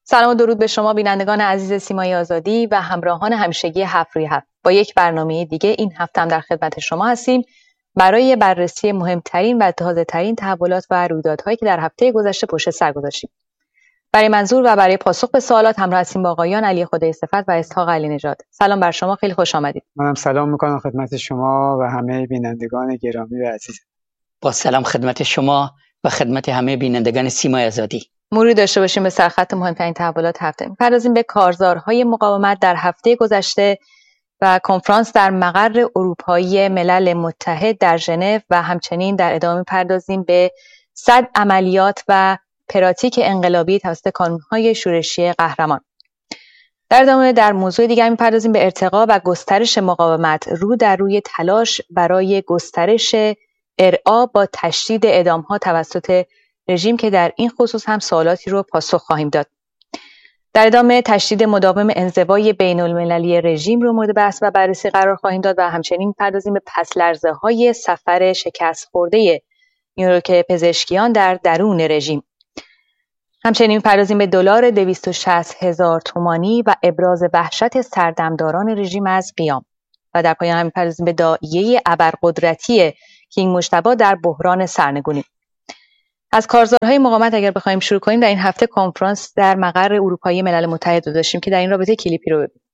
سلام و درود به شما بینندگان عزیز سیمای آزادی و همراهان همیشگی 7 با یک برنامه دیگه این هفته هم در خدمت شما هستیم برای بررسی مهمترین و تازه‌ترین تحولات و رویدادهایی که در هفته گذشته پشت سر گذاشتیم. برای منظور و برای پاسخ به سوالات همراه هستیم با آقایان علی خدایی‌صفت و اسحاق علی نژاد. سلام بر شما، خیلی خوش آمدید. منم سلام میکنم خدمت شما و همه بینندگان گرامی و عزیز. با سلام خدمت شما و خدمت همه بینندگان سیمای آزادی. مروری داشته باشیم به سرخط مهمترین تحولات هفته. می‌پردازیم به کارزارهای مقاومت در هفته گذشته و کنفرانس در مقر اروپایی ملل متحد در ژنو و همچنین در ادامه می‌پردازیم به 100 عملیات و پراتیک انقلابی توسط کانون‌های شورشی قهرمان. در ادامه در موضوع دیگر می‌پردازیم به ارتقا و گسترش مقاومت رو در روی تلاش برای گسترش ارعا با تشدید اعدام‌ها توسط رژیم که در این خصوص هم سوالاتی رو پاسخ خواهیم داد. در ادامه تشدید مداوم انزوای بین‌المللی رژیم رو مورد بحث و بررسی قرار خواهیم داد و همچنین می‌پردازیم به پس‌لرزه‌های سفر شکست خورده نیروی پزشکیان در درون رژیم. همچنین می‌پردازیم به دلار 260,000 تومانی و ابراز وحشت سردمداران رژیم از قیام و در پایان هم می‌پردازیم به داعیه ابرقدرتی کینگ مجتبی در بحران سرنگونی. از کارزارهای مقاومت اگر بخوایم شروع کنیم، در این هفته کنفرانس در مقر اروپایی ملل متحد رو داشتیم که در این رابطه کلیپی رو ببینیم.